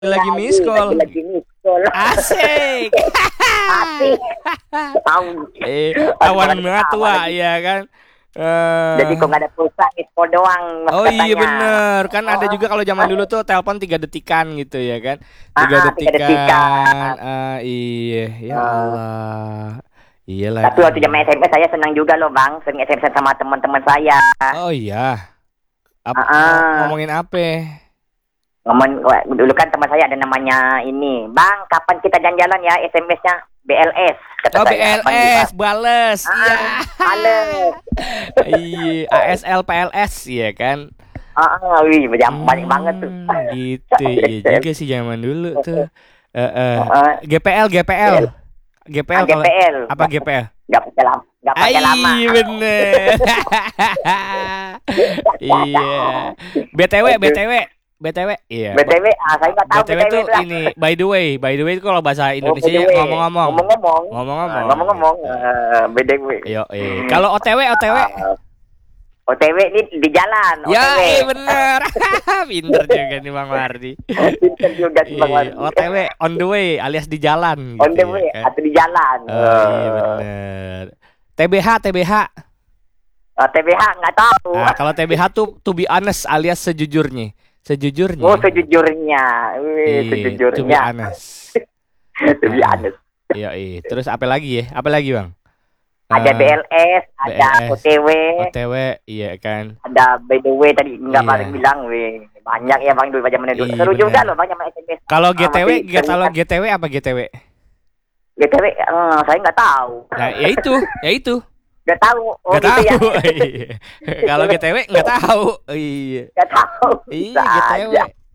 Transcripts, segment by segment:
lagi miss call. Lagi miss call. Asik. Asik. Tahu. Awan banget tua ya kan. Jadi kok nggak ada pulsa miss call doang. Oh katanya. iya bener. Kan ada juga kalau zaman dulu tuh telepon 3 detikan gitu ya kan. 3 detikan. Iya ya Allah. Iyalah. Tapi waktu zaman SMS saya senang juga loh bang, sering SMS sama teman-teman saya. Oh iya. Ngomongin apa? Dulu kan teman saya ada namanya ini, bang, kapan kita jalan-jalan ya? SMS-nya BLS. Kata oh saya. BLS, bales. Iya. Bales. Iya, ASL, PLS, ya kan? Wih, banyak banget tuh. Gitu, iya juga sih zaman dulu tuh. GPL. GPL. Apa GPL? Gak pakai lama. Iya bener. Iya. BTW. Iya. BTW, saya nggak tahu. BTW tuh ini by the way itu kalau bahasa Indonesia ngomong-ngomong. BTW. Yo, kalau OTW. OTW ini di jalan. Ya, bener. Pinter juga nih Bang Wardi. Pinter juga sih Bang Wardi. OTW on the way alias di jalan. On the way atau di jalan. Oh, iya bener. TBH. TBH nggak tahu. Nah, kalau TBH tuh to be honest alias sejujurnya. Oh, sejujurnya. Sejujurnya. To be honest. To be honest. Iya. Terus apa lagi ya? Apa lagi, Bang? Ada BLS, ada OTW, iya kan. Ada by the way tadi nggak paling bilang, banyak ya bang dulu zaman dulu. Seru juga loh banyak SMS. Kalau GTW apa GTW? GTW, saya nggak tahu. Nah, ya itu. Nggak tahu. Nggak tahu. Kalau GTW nggak tahu. Iya. Nggak tahu. Iya GTW.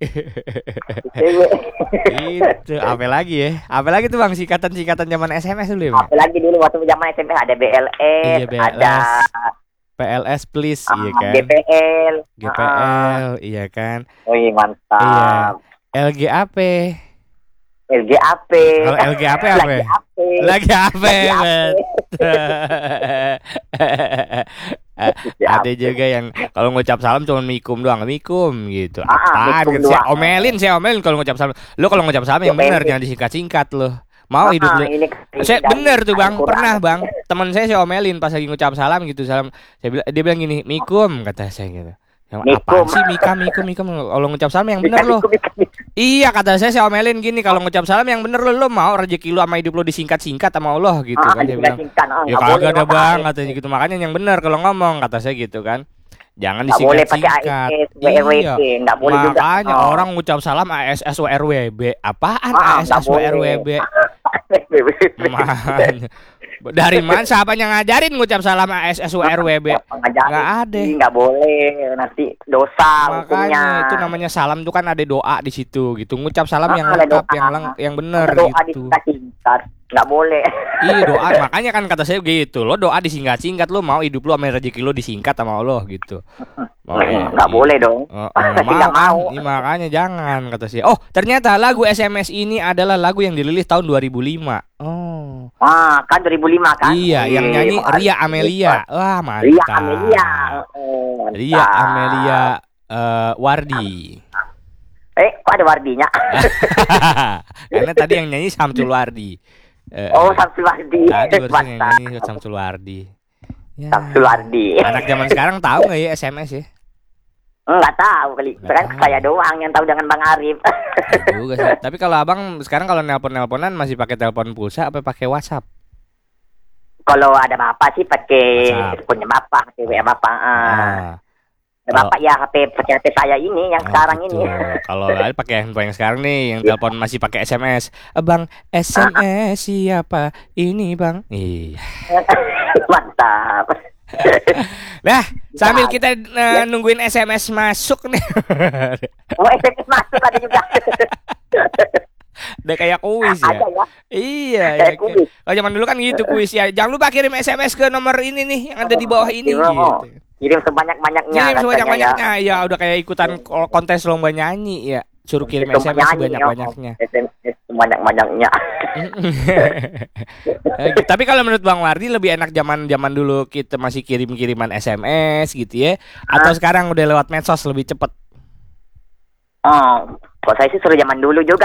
Itu apa lagi ya? Apa lagi tuh Bang singkatan zaman SMS dulu ya, Bang? Apa lagi dulu waktu zaman SMS ada BLS, ada PLS please, iya kan? GPL, iya kan? Oh iya mantap. Iya. LGAP. Kalau LGAP apa? Lagi apa? Ada juga yang kalau ngucap salam cuma mikum doang, mikum gitu. Apaan gitu? Saya omelin kalau ngucap salam. Lu kalau ngucap salam yang benar jangan disingkat-singkat lu. Mau hidup lu. Saya bener tuh Bang, pernah Bang. Teman saya omelin pas lagi ngucap salam gitu, salam. Dia bilang gini, mikum kata saya gitu. Yang apaan sih mikum kalau ngucap salam yang bener lo. Iya kata saya omelin gini, kalau ngucap salam yang bener lo mau rezeki lu sama hidup lu disingkat-singkat sama Allah gitu kan dia bilang. Ya kagak ada Bang katanya gitu, makanya yang bener kalau ngomong kata saya gitu kan. Jangan disingkat-singkat. Iya. Makanya orang ngucap salam ASSWRWB. Apaan ASSWRWB? Dari mana siapa yang ngajarin ngucap salam ASSWRWB? Nggak ada. Nggak boleh, nanti dosa. Makanya hukumnya. Itu namanya salam tuh kan ada doa di situ gitu. Ngucap salam yang lengkap, yang benar gitu. Nggak boleh. Iya doa, makanya kan kata saya gitu. Lo doa disingkat-singkat, lo mau hidup lo sama rezeki lo disingkat sama Allah gitu. Nggak boleh dong. Nggak mau. Iya, makanya jangan kata saya. Oh ternyata lagu SMS ini adalah lagu yang dirilis tahun 2005. Oh. Kan 2005 kan? Iya, yang nyanyi Ria Amelia. Wah mantap. Ria Amelia Wardi. Kok ada Wardinya? Karena tadi yang nyanyi Samsul Wardi. Samsul Wardi. Tadi barusan yang nyanyi Samsul Wardi. Ya. Samsul Wardi. Anak zaman sekarang tahu nggak ya SMS ya? Nggak tahu kali. Sekarang saya doang yang tahu dengan Bang Arif. Juga sih. Tapi kalau abang sekarang kalau nelponan masih pakai telepon pulsa apa pakai WhatsApp? Kalau ada bapak sih pakai punya bapak, pakai WA bapak. Bapak ya pakai HP saya ini yang sekarang ini. Kalau pakai handphone yang sekarang nih, yang telepon masih pakai SMS. Bang, SMS siapa? Ini Bang. Iya. Mantap. Nah, sambil kita nungguin SMS masuk nih. SMS masuk ada juga. Udah kayak kuis ya. Ada ya? Iya. Kalau zaman dulu kan gitu kuis ya. Jangan lupa kirim SMS ke nomor ini nih yang ada di bawah ini. Gitu. Kirim sebanyak-banyaknya. Ya udah kayak ikutan kontes lomba nyanyi ya. Suruh kirim SMS sebanyak-banyaknya. SMS sebanyak-banyaknya. Tapi kalau menurut Bang Wardi lebih enak zaman dulu kita masih kirim-kiriman SMS gitu ya, atau sekarang udah lewat medsos lebih cepet? Kok saya sih suruh zaman dulu juga